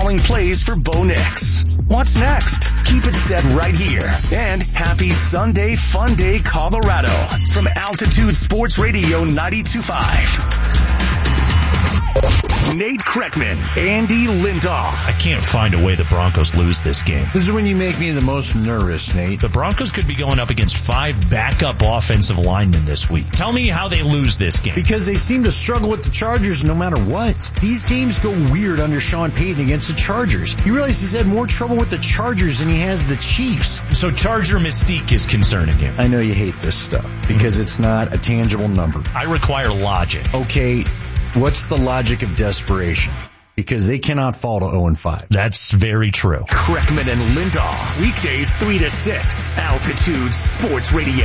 calling plays for Bo Nix. What's next? Keep it set right here. And happy Sunday Fun Day, Colorado, from Altitude Sports Radio 92.5. Nate Kreckman, Andy Lindahl. I can't find a way the Broncos lose this game. This is when you make me the most nervous, Nate. The Broncos could be going up against 5 backup offensive linemen this week. Tell me how they lose this game. Because they seem to struggle with the Chargers no matter what. These games go weird under Sean Payton against the Chargers. You realize he's had more trouble with the Chargers than he has the Chiefs. So Charger mystique is concerning him. I know you hate this stuff because it's not a tangible number. I require logic. Okay, what's the logic of desperation? Because they cannot fall to 0-5. That's very true. Kreckman and Lindahl, weekdays 3 to 6, Altitude Sports Radio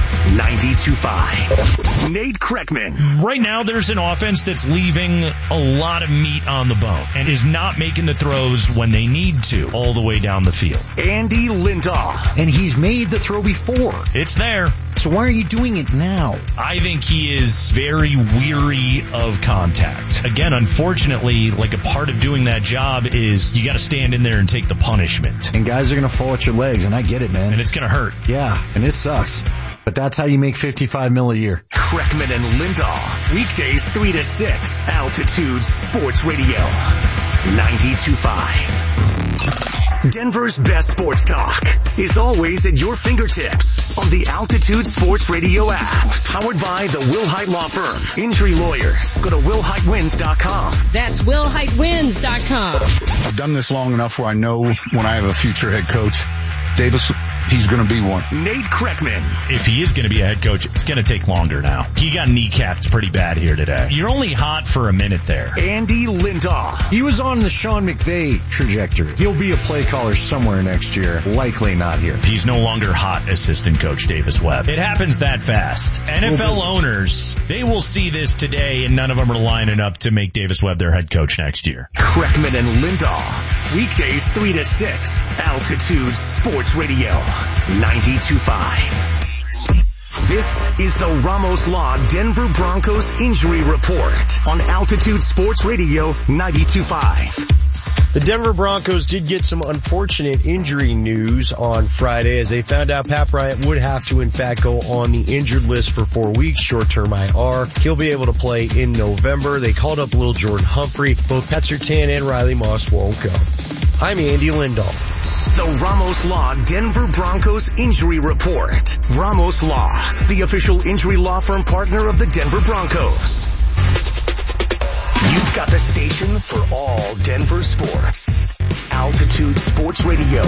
92.5. Nate Kreckman. Right now, there's an offense that's leaving a lot of meat on the bone and is not making the throws when they need to all the way down the field. Andy Lindahl. And he's made the throw before. It's there. So why are you doing it now? I think he is very weary of contact. Again, unfortunately, like a part of doing that job is you got to stand in there and take the punishment. And guys are going to fall at your legs, and I get it, man. And it's going to hurt. Yeah, and it sucks. But that's how you make $55 million a year. Kreckman and Lindahl, weekdays 3 to 6, Altitude Sports Radio 92.5. Denver's best sports talk is always at your fingertips on the Altitude Sports Radio app. Powered by the Wilhite Law Firm. Injury lawyers. Go to WilhiteWins.com. That's WilhiteWins.com. I've done this long enough where I know when I have a future head coach, Davis, he's going to be one. Nate Kreckman. If he is going to be a head coach, it's going to take longer now. He got kneecapped pretty bad here today. You're only hot for a minute there. Andy Lindahl. He was on the Sean McVay trajectory. He'll be a play caller somewhere next year. Likely not here. He's no longer hot assistant coach Davis Webb. It happens that fast. NFL owners, they will see this today, and none of them are lining up to make Davis Webb their head coach next year. Kreckman and Lindahl. Weekdays 3 to 6. Altitude Sports Radio 92.5. This is the Ramos Law Denver Broncos Injury Report on Altitude Sports Radio 92.5. The Denver Broncos did get some unfortunate injury news on Friday as they found out Pat Bryant would have to in fact go on the injured list for 4 weeks, short-term IR. He'll be able to play in November. They called up little Jordan Humphrey. Both Pat Surtain and Riley Moss won't go. I'm Andy Lindahl. The Ramos Law Denver Broncos Injury Report. Ramos Law, the official injury law firm partner of the Denver Broncos. You've got the station for all Denver sports. Altitude Sports Radio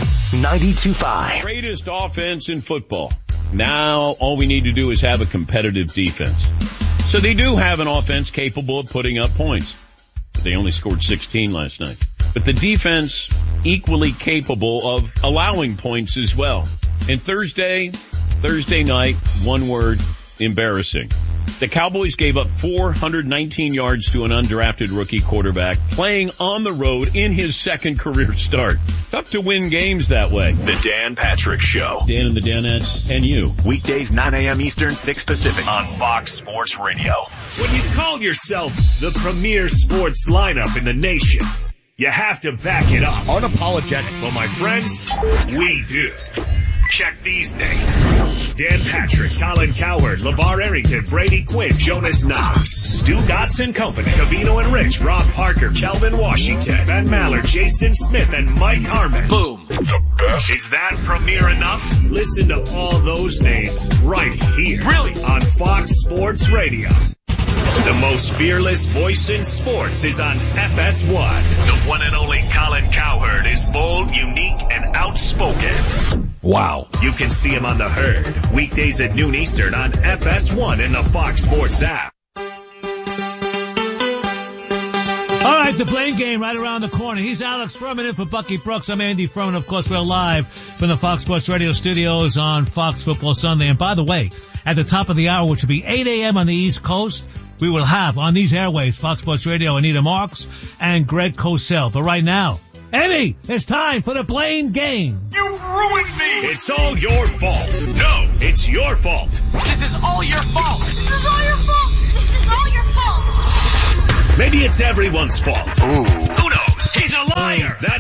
92.5. Greatest offense in football. Now all we need to do is have a competitive defense. So they do have an offense capable of putting up points. They only scored 16 last night. But the defense equally capable of allowing points as well. And Thursday night, one word, embarrassing. The Cowboys gave up 419 yards to an undrafted rookie quarterback playing on the road in his second career start. Tough to win games that way. The Dan Patrick Show. Dan and the Danettes and you. Weekdays 9 a.m. Eastern, 6 Pacific on Fox Sports Radio. When you call yourself the premier sports lineup in the nation, you have to back it up. Unapologetic. Well, my friends, we do. Check these names. Dan Patrick, Colin Cowherd, LeVar Arrington, Brady Quinn, Jonas Knox, Stu Dotson Company, Covino and Rich, Rob Parker, Kelvin Washington, Ben Maller, Jason Smith, and Mike Harmon. Boom. The best. Is that premier enough? Listen to all those names right here. Really? On Fox Sports Radio. The most fearless voice in sports is on FS1. The one and only Colin Cowherd is bold, unique, and outspoken. Wow. You can see him on The Herd, weekdays at noon Eastern on FS1 in the Fox Sports app. All right, the Blaine game right around the corner. He's Alex Furman in for Bucky Brooks. I'm Andy Furman. Of course, we're live from the Fox Sports Radio studios on Fox Football Sunday. And by the way, at the top of the hour, which will be 8 a.m. on the East Coast, we will have on these airwaves, Fox Sports Radio, Anita Marks and Greg Cosell. But right now, Eddie, it's time for the Blaine game. You ruined me! It's all your fault. No, it's your fault. This is all your fault. This is all your fault. This is all your fault. Maybe it's everyone's fault. Ooh. Who knows? He's a liar.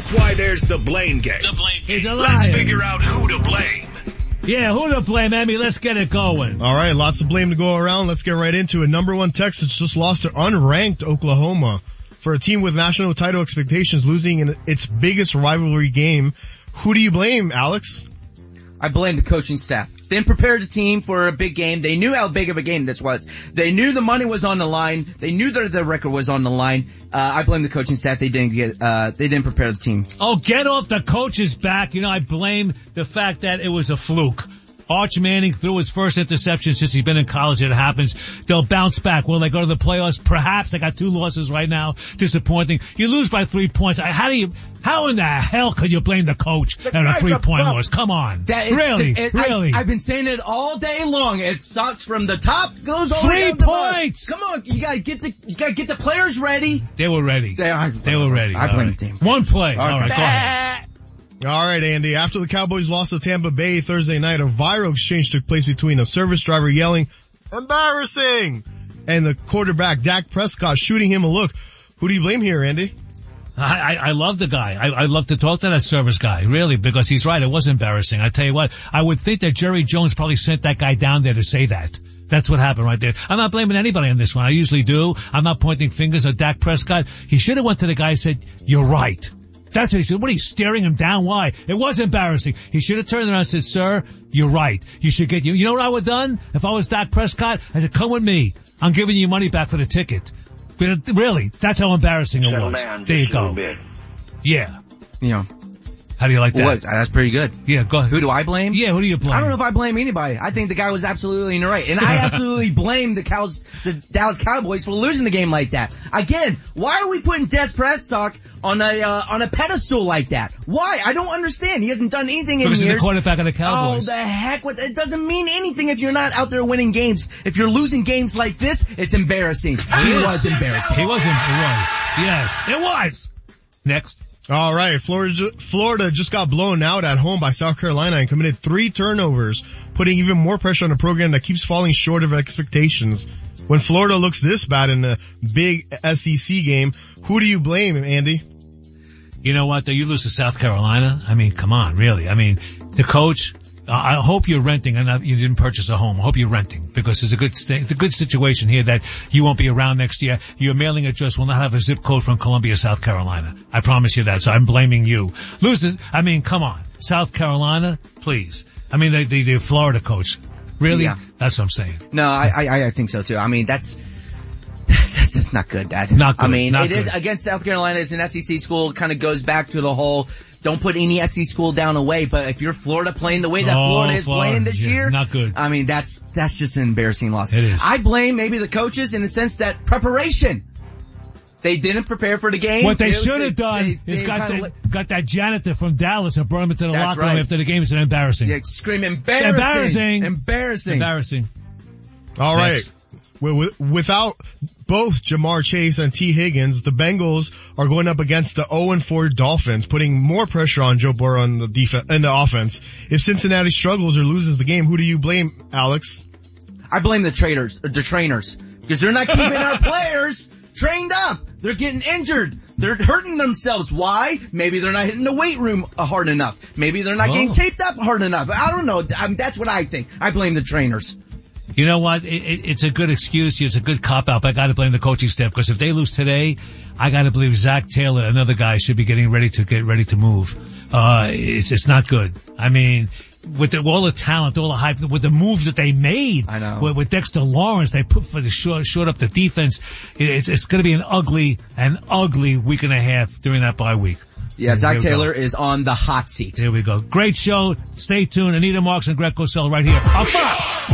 That's why there's the blame game. The blame game. He's a Let's liar. figure out who to blame. Yeah, who to blame, Emmy? Let's get it going. All right, lots of blame to go around. Let's get right into it. Number 1 Texas just lost to unranked Oklahoma. For a team with national title expectations losing in its biggest rivalry game, who do you blame, Alex? I blame the coaching staff. They didn't prepare the team for a big game. They knew how big of a game this was. They knew the money was on the line. They knew that the record was on the line. I blame the coaching staff. They didn't prepare the team. Oh, get off the coach's back. I blame the fact that it was a fluke. Arch Manning threw his first interception since he's been in college. It happens. They'll bounce back. Will they go to the playoffs? Perhaps. They got 2 losses right now. Disappointing. You lose by 3 points. How in the hell could you blame the coach and a 3-point loss? Come on. Really? I've been saying it all day long. It sucks from the top, goes all the way down. 3 points. Come on. You gotta get the players ready. They were ready. They were ready. I blame the team. 1 play. All right, go ahead. All right, Andy. After the Cowboys lost to Tampa Bay Thursday night, a viral exchange took place between a service driver yelling, "Embarrassing!" and the quarterback, Dak Prescott, shooting him a look. Who do you blame here, Andy? I love the guy. I love to talk to that service guy, really, because he's right. It was embarrassing. I tell you what, I would think that Jerry Jones probably sent that guy down there to say that. That's what happened right there. I'm not blaming anybody on this one. I usually do. I'm not pointing fingers at Dak Prescott. He should have went to the guy and said, "You're right." That's what he said. What are you staring him down? Why? It was embarrassing. He should have turned around and said, "Sir, you're right. You should get you know what I would have done if I was Dak Prescott? I said, come with me. I'm giving you money back for the ticket." But really, that's how embarrassing it was. There you go. Yeah. How do you like that? What? That's pretty good. Yeah, go ahead. Who do I blame? Yeah, who do you blame? I don't know if I blame anybody. I think the guy was absolutely right. And I absolutely blame the Dallas Cowboys for losing the game like that. Again, why are we putting Dak Prescott on a pedestal like that? Why? I don't understand. He hasn't done anything in years. Because he's the quarterback of the Cowboys. Oh, the heck with it. Doesn't mean anything if you're not out there winning games. If you're losing games like this, it's embarrassing. He was embarrassing. He wasn't. It was. Yes, it was. Next. All right, Florida just got blown out at home by South Carolina and committed 3 turnovers, putting even more pressure on a program that keeps falling short of expectations. When Florida looks this bad in a big SEC game, who do you blame, Andy? You know what, though? You lose to South Carolina? I mean, come on, really. I mean, the coach, I hope you're renting and you didn't purchase a home. I hope you're renting because it's a good situation here that you won't be around next year. Your mailing address will not have a zip code from Columbia, South Carolina. I promise you that. So I'm blaming you. Come on. South Carolina, please. I mean, the Florida coach. Really? Yeah. That's what I'm saying. No, I think so too. I mean, that's not good, Dad. Not good. I mean, it is against South Carolina. It's an SEC school. Kind of goes back to the whole don't put any SEC school down away. But if you're Florida playing the way that Florida is playing this year, not good. I mean, that's just an embarrassing loss. It is. I blame maybe the coaches in the sense that preparation. They didn't prepare for the game. What they should have done is got that janitor from Dallas and brought him into the locker room after the game. It's embarrassing. Yeah, scream embarrassing. Embarrassing. All right. Without both Jamar Chase and T. Higgins, the Bengals are going up against the 0-4 Dolphins, putting more pressure on Joe Burrow in the offense. If Cincinnati struggles or loses the game, who do you blame, Alex? I blame the trainers, because they're not keeping our players trained up. They're getting injured. They're hurting themselves. Why? Maybe they're not hitting the weight room hard enough. Maybe they're not getting taped up hard enough. I don't know. That's what I think. I blame the trainers. You know what? It's a good excuse. It's a good cop-out. But I got to blame the coaching staff because if they lose today, I got to believe Zach Taylor, another guy, should be getting ready to move. It's not good. I mean, with all the talent, all the hype, with the moves that they made, I know. With Dexter Lawrence, they put for the short up the defense. It's going to be an ugly week and a half during that bye week. Yeah, Zach Taylor is on the hot seat. Here we go. Great show. Stay tuned. Anita Marks and Greg Cosell right here on Fox.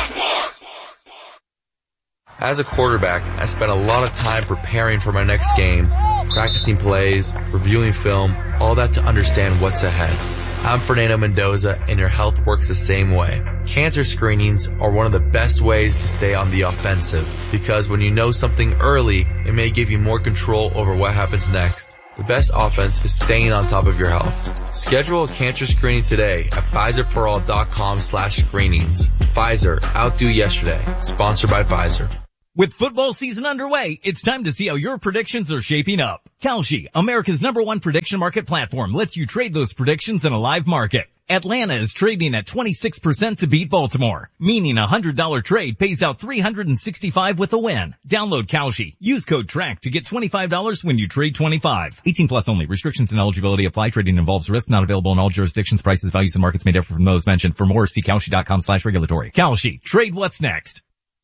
As a quarterback, I spent a lot of time preparing for my next game, practicing plays, reviewing film, all that to understand what's ahead. I'm Fernando Mendoza, and your health works the same way. Cancer screenings are one of the best ways to stay on the offensive, because when you know something early, it may give you more control over what happens next. The best offense is staying on top of your health. Schedule a cancer screening today at PfizerForAll.com/screenings. Pfizer, outdo yesterday. Sponsored by Pfizer. With football season underway, it's time to see how your predictions are shaping up. Kalshi, America's #1 prediction market platform, lets you trade those predictions in a live market. Atlanta is trading at 26% to beat Baltimore, meaning a $100 trade pays out $365 with a win. Download Kalshi. Use code TRACK to get $25 when you trade 25. 18 plus only. Restrictions and eligibility apply. Trading involves risk, not available in all jurisdictions. Prices, values, and markets may differ from those mentioned. For more, see Kalshi.com/regulatory. Kalshi. Trade what's next.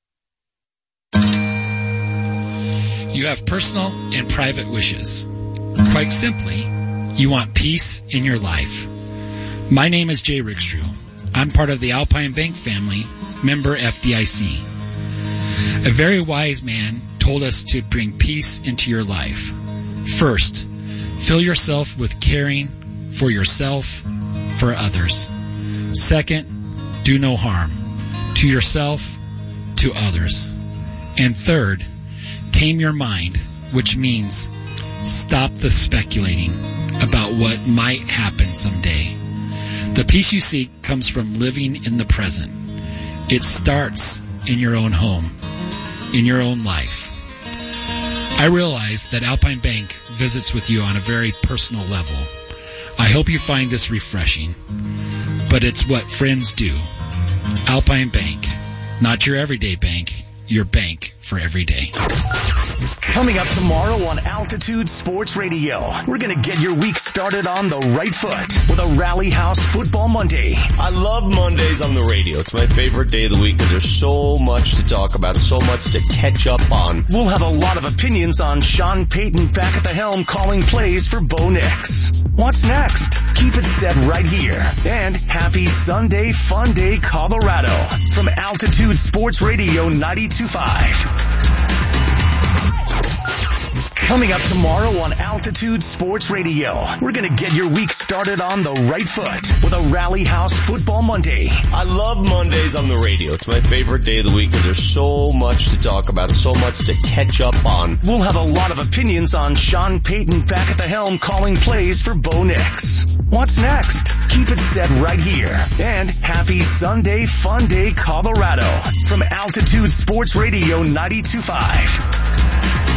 You have personal and private wishes. Quite simply, you want peace in your life. My name is Jay Rickstrew. I'm part of the Alpine Bank family, member FDIC. A very wise man told us to bring peace into your life. First, fill yourself with caring for yourself, for others. Second, do no harm to yourself, to others. And third, tame your mind, which means stop the speculating about what might happen someday. The peace you seek comes from living in the present. It starts in your own home, in your own life. I realize that Alpine Bank visits with you on a very personal level. I hope you find this refreshing, but it's what friends do. Alpine Bank, not your everyday bank, your bank for every day. Coming up tomorrow on Altitude Sports Radio, we're going to get your week started on the right foot with a Rally House Football Monday. I love Mondays on the radio. It's my favorite day of the week because there's so much to talk about, so much to catch up on. We'll have a lot of opinions on Sean Payton back at the helm calling plays for Bo Nix. What's next? Keep it set right here. And happy Sunday Fun Day, Colorado from Altitude Sports Radio 92.5. Coming up tomorrow on Altitude Sports Radio, we're going to get your week started on the right foot with a Rally House Football Monday. I love Mondays on the radio. It's my favorite day of the week because there's so much to talk about, so much to catch up on. We'll have a lot of opinions on Sean Payton back at the helm calling plays for Bo Nix. What's next? Keep it set right here. And happy Sunday Fun Day, Colorado from Altitude Sports Radio 92.5.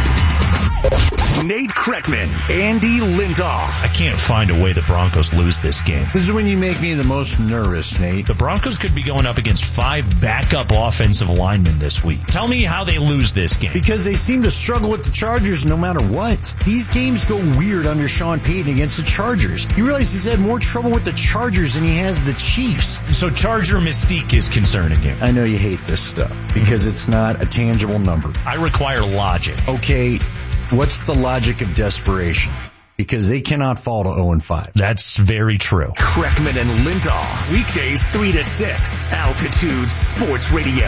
Nate Kreckman, Andy Lindahl. I can't find a way the Broncos lose this game. This is when you make me the most nervous, Nate. The Broncos could be going up against 5 backup offensive linemen this week. Tell me how they lose this game. Because they seem to struggle with the Chargers no matter what. These games go weird under Sean Payton against the Chargers. You realize he's had more trouble with the Chargers than he has the Chiefs. So Charger mystique is concerning you. I know you hate this stuff because it's not a tangible number. I require logic. Okay. What's the logic of desperation? Because they cannot fall to 0-5. That's very true. Kreckman and Lindahl, weekdays 3 to 6, Altitude Sports Radio,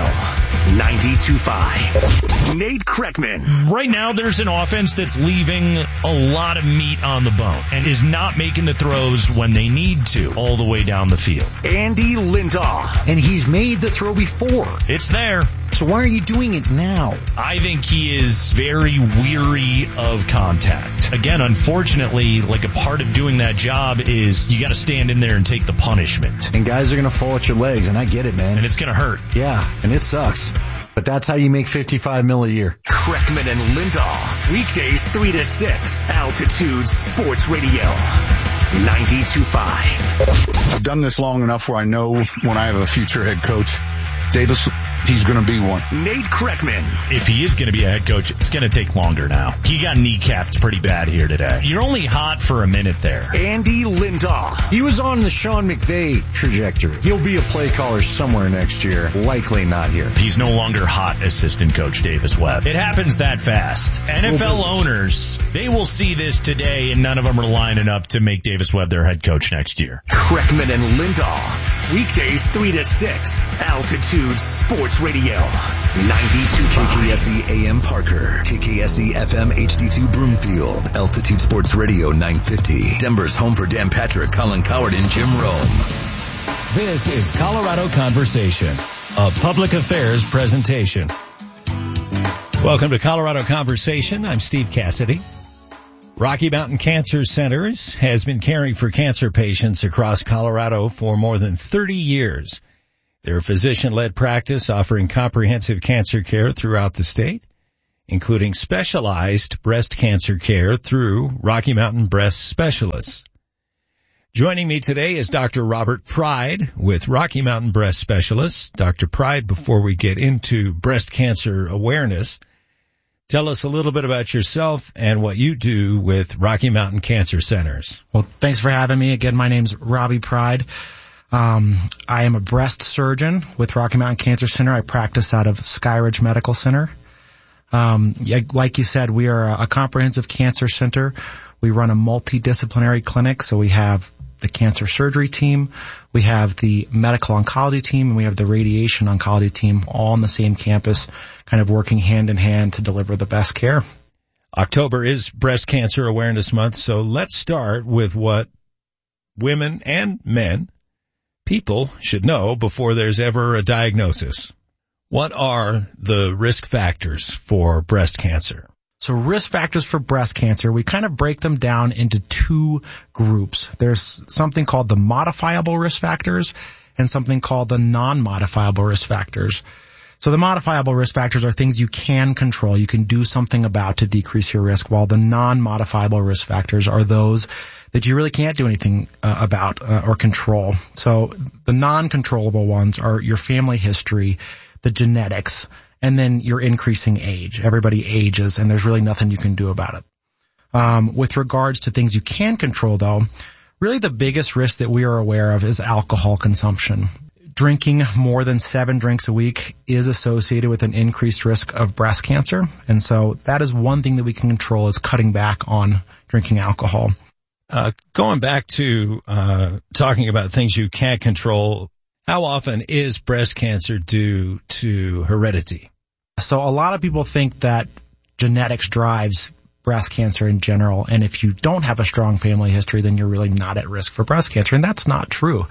92.5. Nate Kreckman. Right now, there's an offense that's leaving a lot of meat on the bone and is not making the throws when they need to all the way down the field. Andy Lindahl. And he's made the throw before. It's there. So why are you doing it now? I think he is very weary of contact. Again, unfortunately, like a part of doing that job is you got to stand in there and take the punishment. And guys are going to fall at your legs, and I get it, man. And it's going to hurt. Yeah, and it sucks. But that's how you make $55 million a year. Kreckman and Lindahl, weekdays 3 to 6, Altitude Sports Radio, 92.5. I've done this long enough where I know when I have a future head coach, Davis, he's going to be one. Nate Kreckman. If he is going to be a head coach, it's going to take longer now. He got kneecapped pretty bad here today. You're only hot for a minute there. Andy Lindahl. He was on the Sean McVay trajectory. He'll be a play caller somewhere next year. Likely not here. He's no longer hot assistant coach Davis Webb. It happens that fast. NFL owners, they will see this today, and none of them are lining up to make Davis Webb their head coach next year. Kreckman and Lindahl, weekdays 3 to 6, Altitude Sports Radio, 92. KKSE AM Parker, KKSE FM HD2 Broomfield, Altitude Sports Radio 950, Denver's home for Dan Patrick, Colin Cowherd, and Jim Rome. This is Colorado Conversation, a public affairs presentation. Welcome to Colorado Conversation. I'm Steve Cassidy. Rocky Mountain Cancer Centers has been caring for cancer patients across Colorado for more than 30 years. They're a physician-led practice offering comprehensive cancer care throughout the state, including specialized breast cancer care through Rocky Mountain Breast Specialists. Joining me today is Dr. Robert Pride with Rocky Mountain Breast Specialists. Dr. Pride, before we get into breast cancer awareness, tell us a little bit about yourself and what you do with Rocky Mountain Cancer Centers. Well, thanks for having me. Again, my name's Robbie Pride. I am a breast surgeon with Rocky Mountain Cancer Center. I practice out of Skyridge Medical Center. Like you said, we are a comprehensive cancer center. We run a multidisciplinary clinic, so we have the cancer surgery team, we have the medical oncology team, and we have the radiation oncology team all on the same campus, kind of working hand in hand to deliver the best care. October is Breast Cancer Awareness Month, so let's start with what women and men, people, should know before there's ever a diagnosis. What are the risk factors for breast cancer? So risk factors for breast cancer, we kind of break them down into two groups. There's something called the modifiable risk factors and something called the non-modifiable risk factors. So the modifiable risk factors are things you can control, you can do something about to decrease your risk, while the non-modifiable risk factors are those that you really can't do anything about or control. So the non-controllable ones are your family history, the genetics, and then your increasing age. Everybody ages, and there's really nothing you can do about it. With regards to things you can control, though, really the biggest risk that we are aware of is alcohol consumption. Drinking more than 7 drinks a week is associated with an increased risk of breast cancer, and so that is one thing that we can control, is cutting back on drinking alcohol. Going back to talking about things you can't control, how often is breast cancer due to heredity? So a lot of people think that genetics drives breast cancer in general, and if you don't have a strong family history, then you're really not at risk for breast cancer, and that's not true.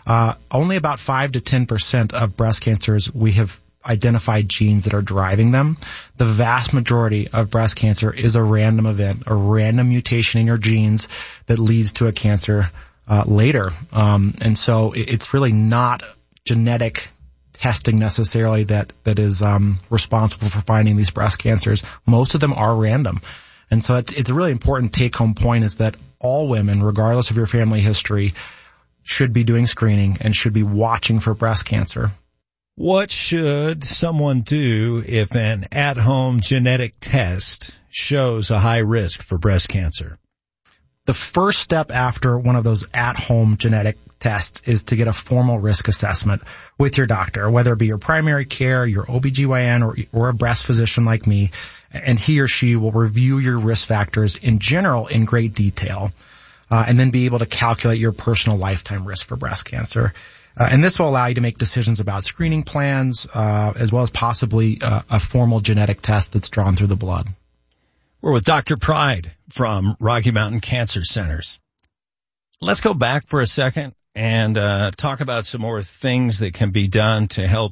Only about 5 to 10% of breast cancers we have identified genes that are driving them. The vast majority of breast cancer is a random event, a random mutation in your genes that leads to a cancer later. And so it's really not genetic testing necessarily that is responsible for finding these breast cancers. Most of them are random. And so it's a really important take-home point, is that all women, regardless of your family history, should be doing screening and should be watching for breast cancer. What should someone do if an at-home genetic test shows a high risk for breast cancer? The first step after one of those at-home genetic tests is to get a formal risk assessment with your doctor, whether it be your primary care, your OBGYN, or a breast physician like me, and he or she will review your risk factors in general in great detail, and then be able to calculate your personal lifetime risk for breast cancer. And this will allow you to make decisions about screening plans, as well as possibly a formal genetic test that's drawn through the blood. We're with Dr. Pride from Rocky Mountain Cancer Centers. Let's go back for a second and talk about some more things that can be done to help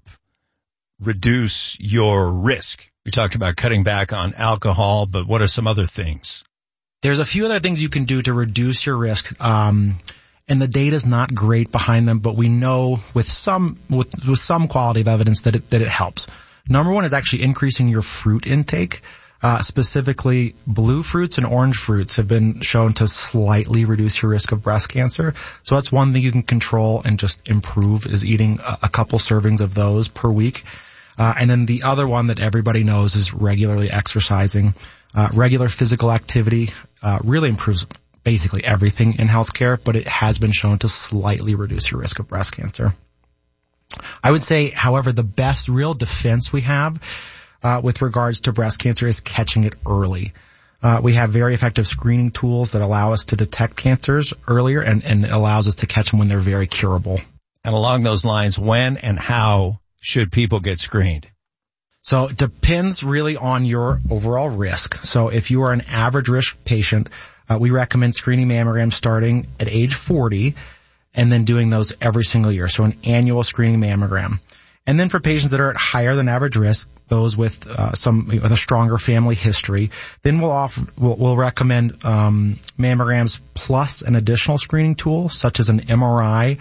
reduce your risk. We talked about cutting back on alcohol, but what are some other things? There's a few other things you can do to reduce your risk, and the data's not great behind them, but we know with some quality of evidence that it helps. Number one is actually increasing your fruit intake. Specifically, blue fruits and orange fruits have been shown to slightly reduce your risk of breast cancer. So that's one thing you can control and just improve, is eating a couple servings of those per week. And then the other one that everybody knows is regularly exercising. Regular physical activity really improves basically everything in healthcare, but it has been shown to slightly reduce your risk of breast cancer. I would say, however, the best real defense we have with regards to breast cancer is catching it early. We have very effective screening tools that allow us to detect cancers earlier, and it allows us to catch them when they're very curable. And along those lines, when and how should people get screened? So it depends really on your overall risk. So if you are an average risk patient, we recommend screening mammograms starting at age 40 and then doing those every single year. So an annual screening mammogram. And then for patients that are at higher than average risk, those with with a stronger family history, then we'll recommend mammograms plus an additional screening tool such as an MRI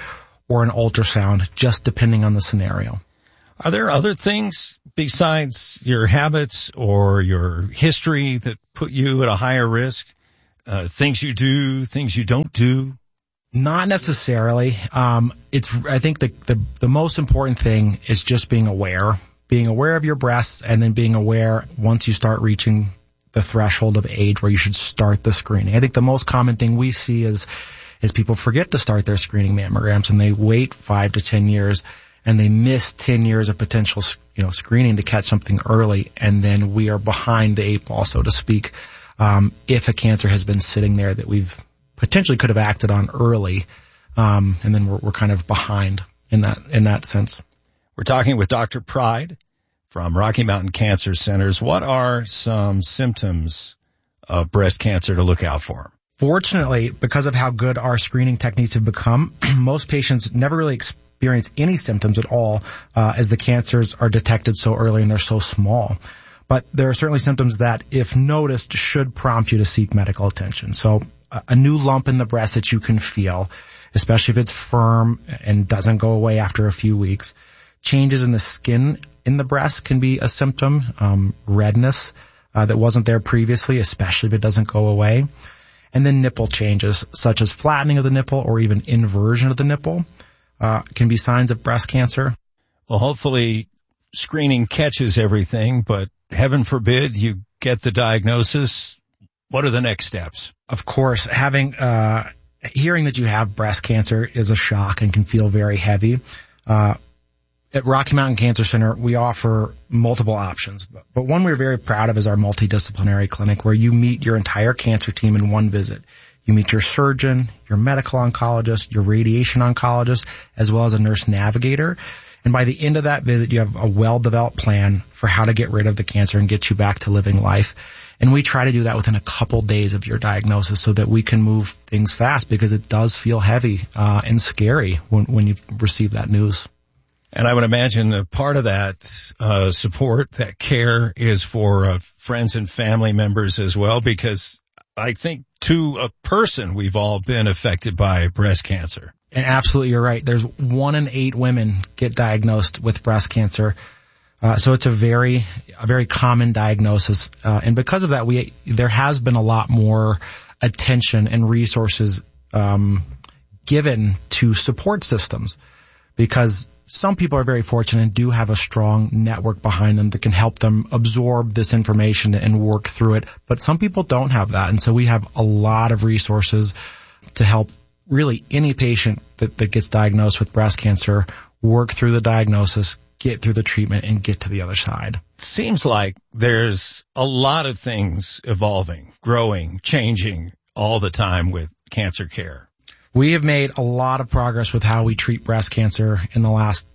or an ultrasound, just depending on the scenario. Are there other things besides your habits or your history that put you at a higher risk? Things you do, things you don't do? Not necessarily. I think the most important thing is just being aware of your breasts, and then being aware once you start reaching the threshold of age where you should start the screening. I think the most common thing we see is people forget to start their screening mammograms, and they wait 5 to 10 years, and they miss 10 years of potential, screening to catch something early, and then we are behind the 8 ball, so to speak, if a cancer has been sitting there that we've potentially could have acted on early, and then we're kind of behind in that sense. We're talking with Dr. Pride from Rocky Mountain Cancer Centers. What are some symptoms of breast cancer to look out for? Fortunately, because of how good our screening techniques have become, most patients never really experience any symptoms at all, as the cancers are detected so early and they're so small. But there are certainly symptoms that, if noticed, should prompt you to seek medical attention. So a new lump in the breast that you can feel, especially if it's firm and doesn't go away after a few weeks. Changes in the skin in the breast can be a symptom, redness that wasn't there previously, especially if it doesn't go away. And then nipple changes, such as flattening of the nipple or even inversion of the nipple, can be signs of breast cancer. Well, hopefully screening catches everything, but heaven forbid you get the diagnosis. What are the next steps? Of course, hearing that you have breast cancer is a shock and can feel very heavy. At Rocky Mountain Cancer Center, we offer multiple options, but one we're very proud of is our multidisciplinary clinic, where you meet your entire cancer team in one visit. You meet your surgeon, your medical oncologist, your radiation oncologist, as well as a nurse navigator. And by the end of that visit, you have a well-developed plan for how to get rid of the cancer and get you back to living life. And we try to do that within a couple days of your diagnosis, so that we can move things fast, because it does feel heavy and scary when you receive that news. And I would imagine a part of that support, that care, is for friends and family members as well, because I think to a person, we've all been affected by breast cancer. And absolutely, you're right. There's 1 in 8 women get diagnosed with breast cancer. So it's a very common diagnosis. And because of that, there has been a lot more attention and resources given to support systems, because some people are very fortunate and do have a strong network behind them that can help them absorb this information and work through it. But some people don't have that. And so we have a lot of resources to help really any patient that gets diagnosed with breast cancer work through the diagnosis, get through the treatment, and get to the other side. Seems like there's a lot of things evolving, growing, changing all the time with cancer care. We have made a lot of progress with how we treat breast cancer in the last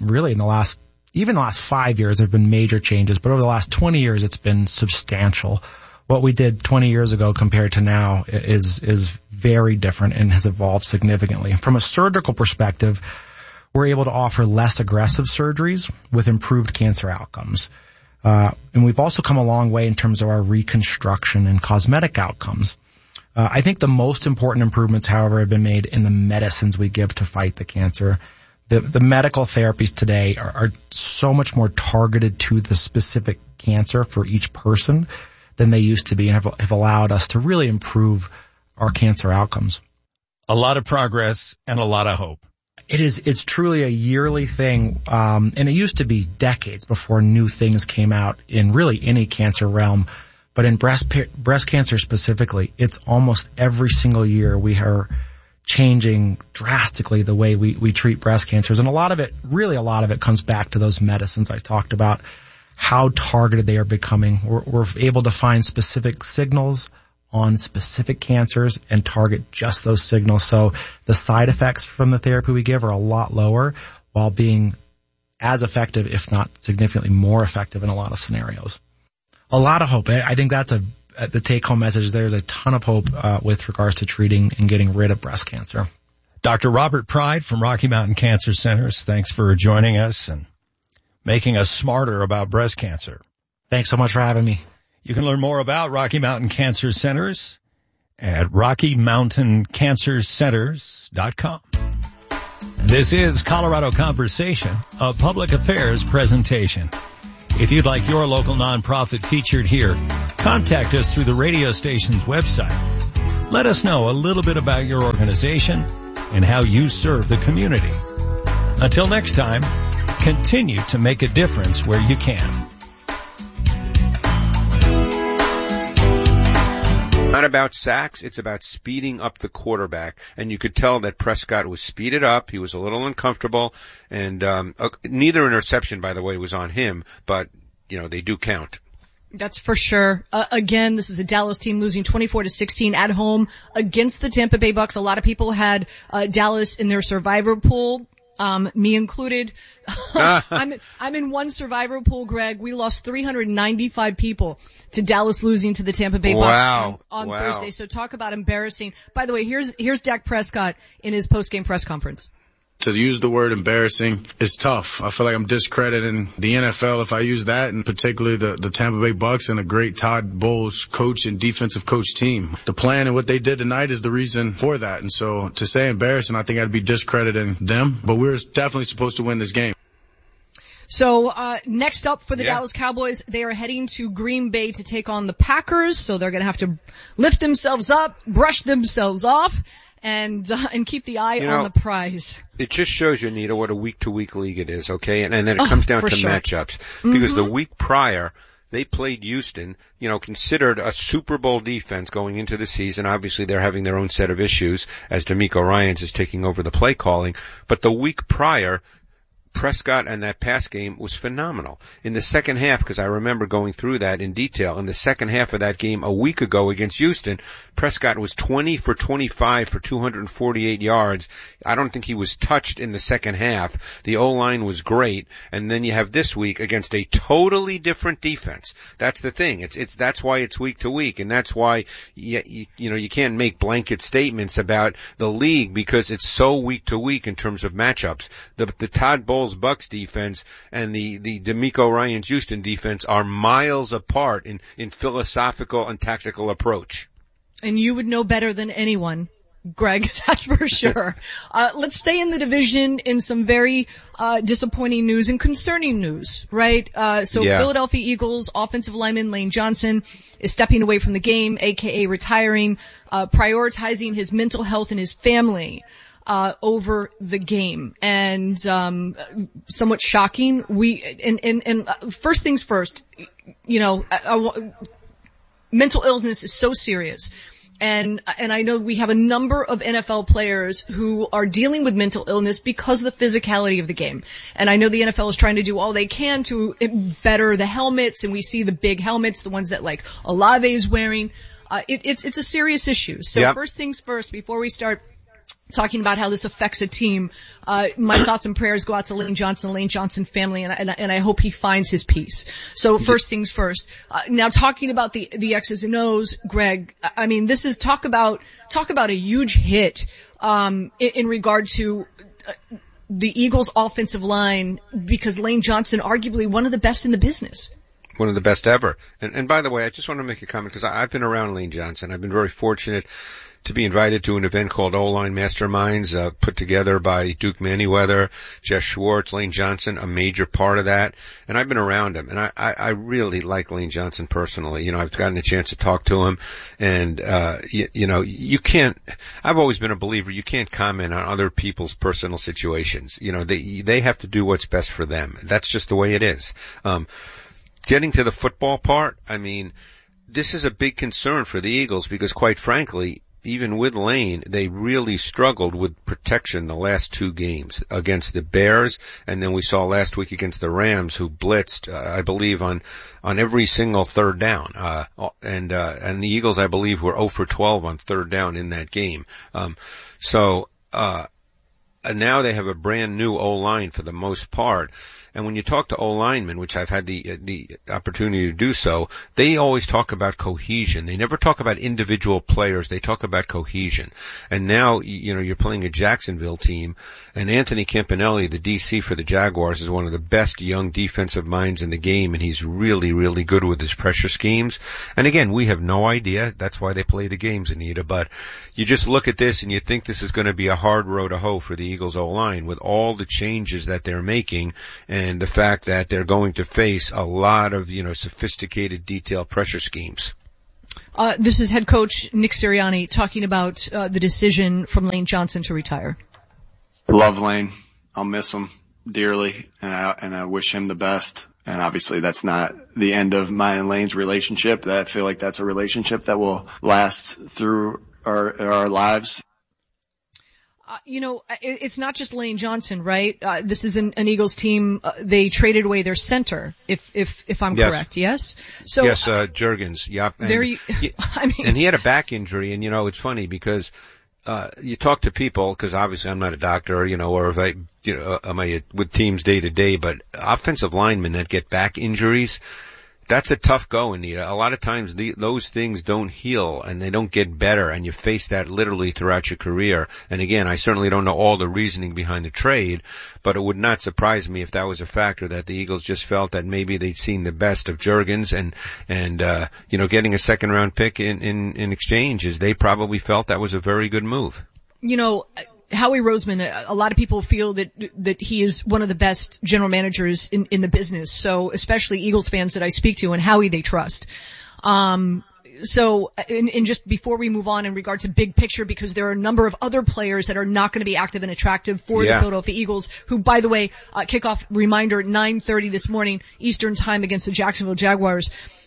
5 years. There have been major changes, but over the last 20 years, it's been substantial. What we did 20 years ago compared to now is very different and has evolved significantly. From a surgical perspective, we're able to offer less aggressive surgeries with improved cancer outcomes. And we've also come a long way in terms of our reconstruction and cosmetic outcomes. I think the most important improvements, however, have been made in the medicines we give to fight the cancer. The medical therapies today are so much more targeted to the specific cancer for each person than they used to be, and have allowed us to really improve our cancer outcomes. A lot of progress and a lot of hope. It's truly a yearly thing. And it used to be decades before new things came out in really any cancer realm. But in breast cancer specifically, it's almost every single year we are changing drastically the way we treat breast cancers. And a lot of it comes back to those medicines I talked about, how targeted they are becoming. We're able to find specific signals on specific cancers and target just those signals. So the side effects from the therapy we give are a lot lower, while being as effective, if not significantly more effective in a lot of scenarios. A lot of hope. I think that's the take-home message. There's a ton of hope with regards to treating and getting rid of breast cancer. Dr. Robert Pride from Rocky Mountain Cancer Centers, thanks for joining us and making us smarter about breast cancer. Thanks so much for having me. You can learn more about Rocky Mountain Cancer Centers at RockyMountainCancerCenters.com. This is Colorado Conversation, a public affairs presentation. If you'd like your local nonprofit featured here, contact us through the radio station's website. Let us know a little bit about your organization and how you serve the community. Until next time, continue to make a difference where you can. Not about sacks, it's about speeding up the quarterback. And you could tell that Prescott was speeded up. He was a little uncomfortable. And neither interception, by the way, was on him, but, they do count. That's for sure. Again, this is a Dallas team losing 24-16 at home against the Tampa Bay Bucks. A lot of people had Dallas in their survivor pool. Me included. I'm in one survivor pool, Greg. We lost 395 people to Dallas losing to the Tampa Bay Bucks on Thursday. So talk about embarrassing. By the way, here's Dak Prescott in his post-game press conference. To use the word embarrassing is tough. I feel like I'm discrediting the NFL if I use that, and particularly the Tampa Bay Bucks and a great Todd Bowles coach and defensive coach team. The plan and what they did tonight is the reason for that. And so to say embarrassing, I think I'd be discrediting them. But we're definitely supposed to win this game. So next up for the Dallas Cowboys, they are heading to Green Bay to take on the Packers. So they're going to have to lift themselves up, brush themselves off, and keep the eye on the prize. It just shows you, Anita, what a week-to-week league it is, okay? And then it comes down to matchups. Because the week prior, they played Houston, considered a Super Bowl defense going into the season. Obviously, they're having their own set of issues as DeMeco Ryans is taking over the play calling. But the week prior, Prescott and that pass game was phenomenal. In the second half, because I remember going through that in detail, in the second half of that game a week ago against Houston, Prescott was 20 for 25 for 248 yards. I don't think he was touched in the second half. The O-line was great. And then you have this week against a totally different defense. That's the thing. That's why it's week to week. And that's why, you can't make blanket statements about the league because it's so week to week in terms of matchups. The Todd Bowles Bucks defense and the DeMeco Ryans Houston defense are miles apart in philosophical and tactical approach. And you would know better than anyone, Greg, that's for sure. Let's stay in the division in some very disappointing news and concerning news, right? Philadelphia Eagles offensive lineman Lane Johnson is stepping away from the game, aka retiring, prioritizing his mental health and his family over the game. And somewhat shocking. First things first, mental illness is so serious. And I know we have a number of NFL players who are dealing with mental illness because of the physicality of the game. And I know the NFL is trying to do all they can to better the helmets, and we see the big helmets, the ones that like Olave is wearing. It's a serious issue. So First things first, before we start talking about how this affects a team, my thoughts and prayers go out to Lane Johnson family, and I hope he finds his peace. So first things first. Now talking about the X's and O's, Greg, I mean, this is talk about a huge hit, in regard to, the Eagles offensive line, because Lane Johnson, arguably one of the best in the business. One of the best ever. And by the way, I just want to make a comment because I've been around Lane Johnson. I've been very fortunate to be invited to an event called O-Line Masterminds, put together by Duke Manyweather, Jeff Schwartz, Lane Johnson, a major part of that. And I've been around him. And I really like Lane Johnson personally. I've gotten a chance to talk to him. And, you can't, I've always been a believer, you can't comment on other people's personal situations. They have to do what's best for them. That's just the way it is. Getting to the football part, I mean, this is a big concern for the Eagles because quite frankly, even with Lane, they really struggled with protection the last two games against the Bears, and then we saw last week against the Rams, who blitzed, I believe, on every single third down. And the Eagles, I believe, were 0 for 12 on third down in that game. And now they have a brand new O-line for the most part. And when you talk to O-linemen, which I've had the opportunity to do so, they always talk about cohesion. They never talk about individual players. They talk about cohesion. And now, you're playing a Jacksonville team, and Anthony Campanelli, the DC for the Jaguars, is one of the best young defensive minds in the game, and he's really, really good with his pressure schemes. And again, we have no idea. That's why they play the games, Anita. But you just look at this and you think this is going to be a hard row to hoe for the Eagles O-line with all the changes that they're making and the fact that they're going to face a lot of, sophisticated detailed pressure schemes. This is head coach Nick Sirianni talking about the decision from Lane Johnson to retire. Love Lane. I'll miss him dearly, and I wish him the best. And obviously that's not the end of my and Lane's relationship. I feel like that's a relationship that will last through our lives. It's not just Lane Johnson, right? This is an Eagles team. They traded away their center, if I'm correct. Yes. So yes, Juergens. Yep. And he had a back injury, and it's funny because you talk to people, because obviously I'm not a doctor, or if am I with teams day to day, but offensive linemen that get back injuries, that's a tough go, Anita. A lot of times those things don't heal and they don't get better, and you face that literally throughout your career. And again, I certainly don't know all the reasoning behind the trade, but it would not surprise me if that was a factor, that the Eagles just felt that maybe they'd seen the best of Juergens and getting a second round pick in exchange, is they probably felt that was a very good move. Howie Roseman, a lot of people feel that he is one of the best general managers in the business. So especially Eagles fans that I speak to, and Howie they trust. So just before we move on in regard to big picture, because there are a number of other players that are not going to be active and attractive for the Philadelphia Eagles, who, by the way, kickoff reminder at 9:30 this morning Eastern time against the Jacksonville Jaguars.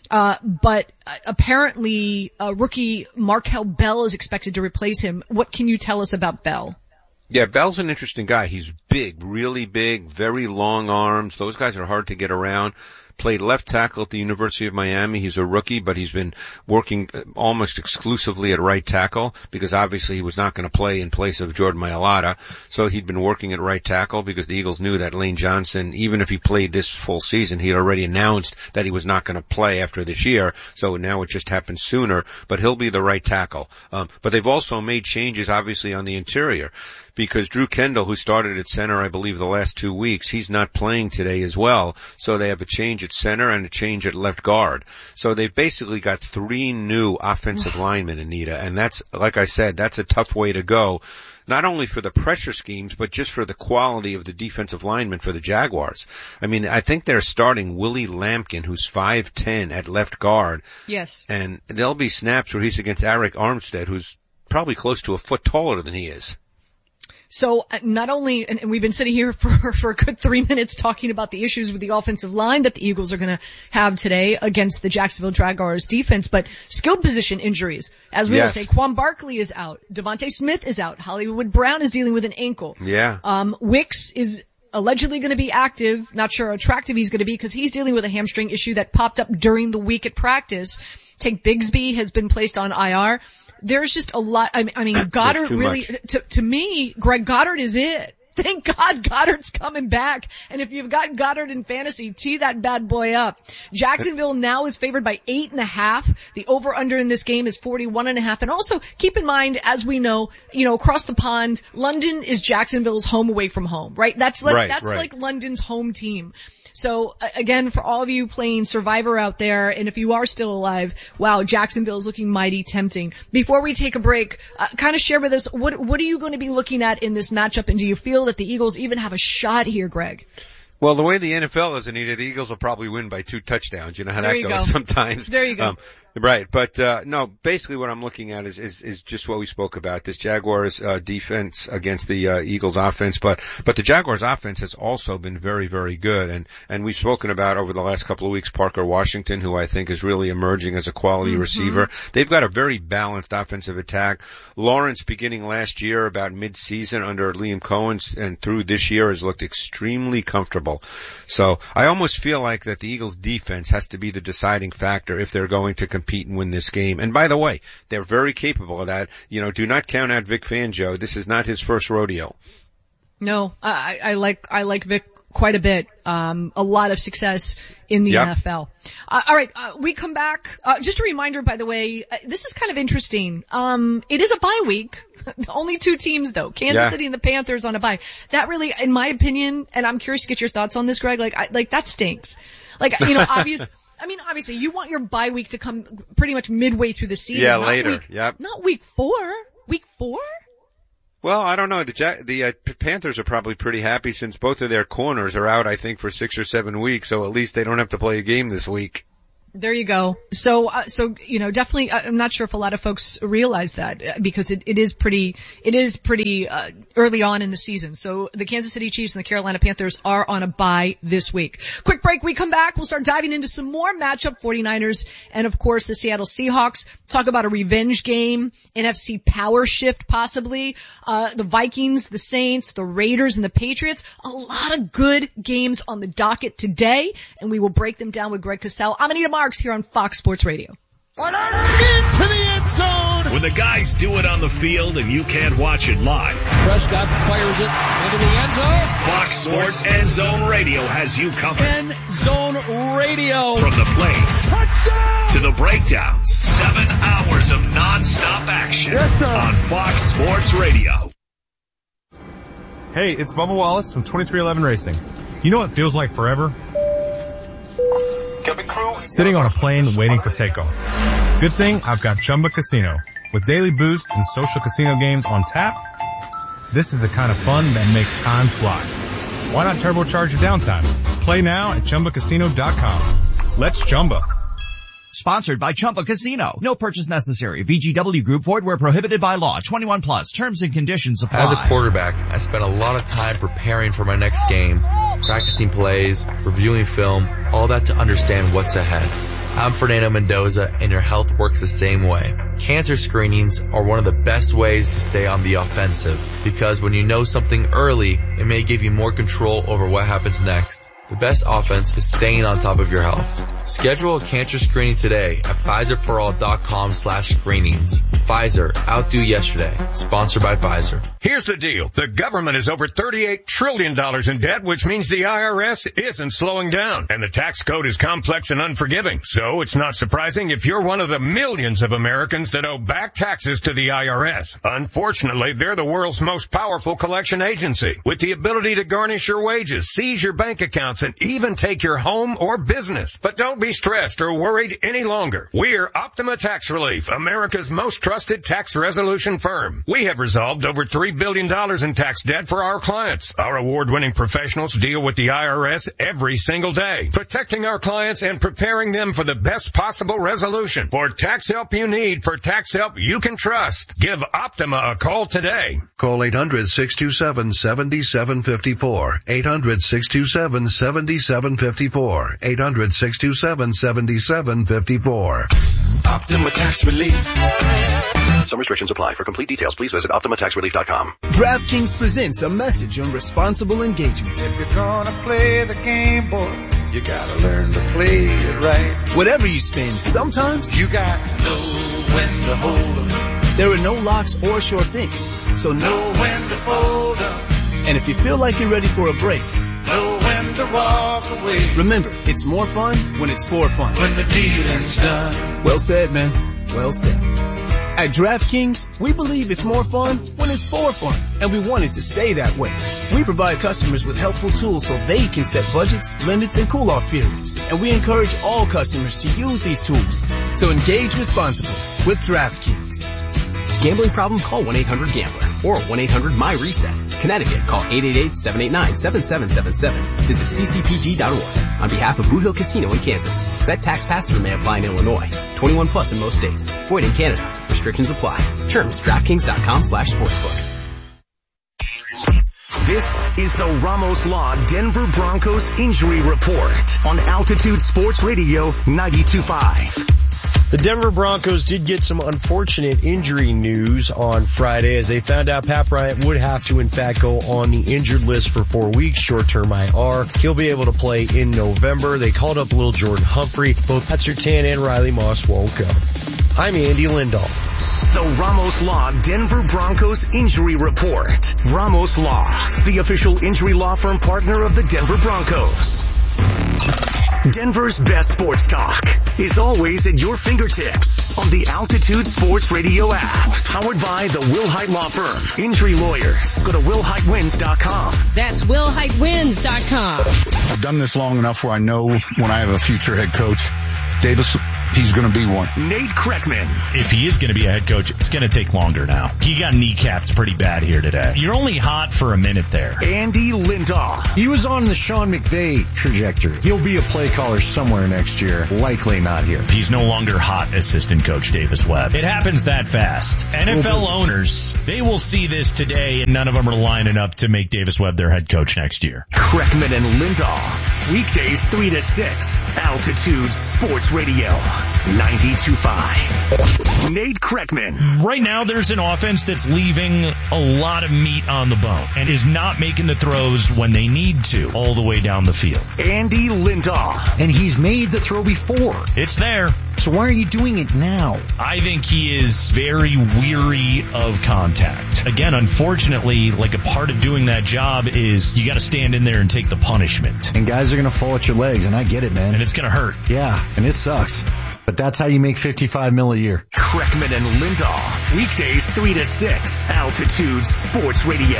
But apparently rookie Markel Bell is expected to replace him. What can you tell us about Bell? Yeah, Bell's an interesting guy. He's big, really big, very long arms. Those guys are hard to get around. Played left tackle at the University of Miami. He's a rookie, but he's been working almost exclusively at right tackle because obviously he was not going to play in place of Jordan Mailata. So he'd been working at right tackle because the Eagles knew that Lane Johnson, even if he played this full season, he had already announced that he was not going to play after this year. So now it just happened sooner, but he'll be the right tackle. But they've also made changes obviously on the interior, because Drew Kendall, who started at center, I believe, the last 2 weeks, he's not playing today as well. So they have a change at center and a change at left guard. So they've basically got 3 new offensive linemen, Anita. And that's, like I said, that's a tough way to go. Not only for the pressure schemes, but just for the quality of the defensive linemen for the Jaguars. I mean, I think they're starting Willie Lampkin, who's 5'10" at left guard. Yes. And there'll be snaps where he's against Arik Armstead, who's probably close to a foot taller than he is. So not only, and we've been sitting here for a good 3 minutes talking about the issues with the offensive line that the Eagles are going to have today against the Jacksonville Jaguars defense, but skilled position injuries. As we will say, Quan Barkley is out. Devontae Smith is out. Hollywood Brown is dealing with an ankle. Yeah. Wicks is allegedly going to be active. Not sure how attractive he's going to be because he's dealing with a hamstring issue that popped up during the week at practice. Tank Bigsby has been placed on IR. There's just a lot. I mean, Goddard really, to me, Greg Goddard is it. Thank God Goddard's coming back. And if you've got Goddard in fantasy, tee that bad boy up. Jacksonville now is favored by 8.5. The over-under in this game is 41.5. And also keep in mind, as we know, across the pond, London is Jacksonville's home away from home, right? That's like London's home team. So again, for all of you playing Survivor out there, and if you are still alive, wow, Jacksonville is looking mighty tempting. Before we take a break, kind of share with us, what are you going to be looking at in this matchup, and do you feel that the Eagles even have a shot here, Greg? Well, the way the NFL is, Anita, the Eagles will probably win by 2 touchdowns. You know how that goes sometimes. There you go. Right. But, no, basically what I'm looking at is just what we spoke about, this Jaguars, defense against the, Eagles offense. But the Jaguars offense has also been very, very good. And we've spoken about over the last couple of weeks, Parker Washington, who I think is really emerging as a quality receiver. They've got a very balanced offensive attack. Lawrence, beginning last year, about mid-season under Liam Cohen and through this year, has looked extremely comfortable. So I almost feel like that the Eagles defense has to be the deciding factor if they're going to compete and win this game. And by the way, they're very capable of that. Do not count out Vic Fangio. This is not his first rodeo. No, I like Vic quite a bit. A lot of success in the NFL. All right, we come back. Just a reminder, by the way, this is kind of interesting. It is a bye week. Only 2 teams though. Kansas City and the Panthers on a bye. That really, in my opinion, and I'm curious to get your thoughts on this, Greg, that stinks. Obviously you want your bye week to come pretty much midway through the season. Yeah, later. Not week 4. Week 4? Well, I don't know. The Panthers are probably pretty happy since both of their corners are out, I think, for 6 or 7 weeks, so at least they don't have to play a game this week. There you go. So, definitely, I'm not sure if a lot of folks realize that because it is pretty early on in the season. So the Kansas City Chiefs and the Carolina Panthers are on a bye this week. Quick break. We come back. We'll start diving into some more matchup 49ers and of course the Seattle Seahawks. Talk about a revenge game, NFC power shift possibly, the Vikings, the Saints, the Raiders and the Patriots. A lot of good games on the docket today and we will break them down with Greg Cosell. I'm Anita Marks here on Fox Sports Radio. Into the end zone! When the guys do it on the field and you can't watch it live. Prescott fires it into the end zone. Fox Sports End Zone Radio has you covered. End Zone Radio. From the plays to the breakdowns. 7 hours of non-stop action on Fox Sports Radio. Hey, it's Bubba Wallace from 2311 Racing. You know what feels like forever? Sitting on a plane waiting for takeoff. Good thing I've got Chumba Casino. With daily boost and social casino games on tap, this is the kind of fun that makes time fly. Why not turbocharge your downtime? Play now at ChumbaCasino.com. Let's Chumba. Sponsored by Chumba Casino. No purchase necessary. VGW Group. Void where prohibited by law. 21 plus. Terms and conditions apply. As a quarterback, I spent a lot of time preparing for my next game, practicing plays, reviewing film, all that to understand what's ahead. I'm Fernando Mendoza, and your health works the same way. Cancer screenings are one of the best ways to stay on the offensive, because when you know something early, it may give you more control over what happens next. The best offense is staying on top of your health. Schedule a cancer screening today at PfizerForAll.com/screenings. Pfizer, outdo yesterday. Sponsored by Pfizer. Here's the deal. The government is over $38 trillion in debt, which means the IRS isn't slowing down. And the tax code is complex and unforgiving. So it's not surprising if you're one of the millions of Americans that owe back taxes to the IRS. Unfortunately, they're the world's most powerful collection agency, with the ability to garnish your wages, seize your bank accounts, and even take your home or business. But don't be stressed or worried any longer. We're Optima Tax Relief, America's most trusted tax resolution firm. We have resolved over $3 billion in tax debt for our clients. Our award-winning professionals deal with the IRS every single day, protecting our clients and preparing them for the best possible resolution. For tax help you need, for tax help you can trust, give Optima a call today. Call 800-627-7754. 800-627-7754. 800-627-7754. Optima Tax Relief. Some restrictions apply. For complete details, please visit OptimaTaxRelief.com. DraftKings presents a message on responsible engagement. If you're gonna play the game, boy, you gotta learn to play it right. Whatever you spend, sometimes you got to know when to hold up. There are no locks or short things, so know when to fold up. And if you feel like you're ready for a break, know when to walk away. Remember, it's more fun when it's for fun. When the dealing's done. Well said, man. Well said. At DraftKings, we believe it's more fun when it's for fun, and we want it to stay that way. We provide customers with helpful tools so they can set budgets, limits, and cool-off periods, and we encourage all customers to use these tools. So engage responsibly with DraftKings. Gambling problem? Call 1-800-GAMBLER or 1-800-MY-RESET. Connecticut, call 888-789-7777. Visit ccpg.org. On behalf of Boot Hill Casino in Kansas, bet tax pass-through may apply in Illinois. 21 plus in most states. Void in Canada. Restrictions apply. Terms, DraftKings.com/sportsbook. This is the Ramos Law Denver Broncos Injury Report on Altitude Sports Radio 92.5. The Denver Broncos did get some unfortunate injury news on Friday as they found out Pat Bryant would have to in fact go on the injured list for 4 weeks, short-term IR. He'll be able to play in November. They called up Lil Jordan Humphrey. Both Pat Surtain and Riley Moss won't go. I'm Andy Lindahl. The Ramos Law Denver Broncos Injury Report. Ramos Law, the official injury law firm partner of the Denver Broncos. Denver's best sports talk is always at your fingertips on the Altitude Sports Radio app. Powered by the Wilhite Law Firm. Injury lawyers. Go to WilhiteWins.com. That's WilhiteWins.com. I've done this long enough where I know when I have a future head coach, Davis he's going to be one. Nate Kreckman. If he is going to be a head coach, it's going to take longer now. He got kneecapped pretty bad here today. You're only hot for a minute there. Andy Lindahl. He was on the Sean McVay trajectory. He'll be a play caller somewhere next year. Likely not here. He's no longer hot assistant coach Davis Webb. It happens that fast. NFL owners, they will see this today, and none of them are lining up to make Davis Webb their head coach next year. Kreckman and Lindahl. Weekdays 3 to 6. Altitude Sports Radio. 92.5. Nate Kreckman. Right now, there's an offense that's leaving a lot of meat on the bone and is not making the throws when they need to all the way down the field. Andy Lindahl. And he's made the throw before. It's there. So why are you doing it now? I think he is very weary of contact. Again, unfortunately, like a part of doing that job is you got to stand in there and take the punishment. And guys are going to fall at your legs, and I get it, man. And it's going to hurt. Yeah, and it sucks. But that's how you make $55 million a year. Kreckman and Lindahl. Weekdays 3 to 6. Altitude Sports Radio.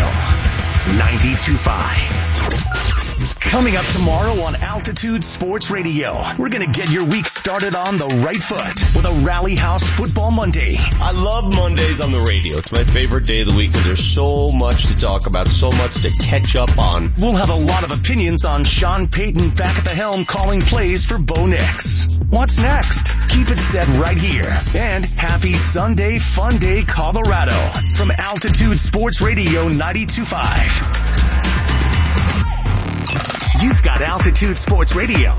92.5. Coming up tomorrow on Altitude Sports Radio, we're going to get your week started on the right foot with a Rally House Football Monday. I love Mondays on the radio. It's my favorite day of the week because there's so much to talk about, so much to catch up on. We'll have a lot of opinions on Sean Payton back at the helm calling plays for Bo Nix. What's next? Keep it set right here. And happy Sunday Fun Day, Colorado from Altitude Sports Radio 92.5. You've got Altitude Sports Radio.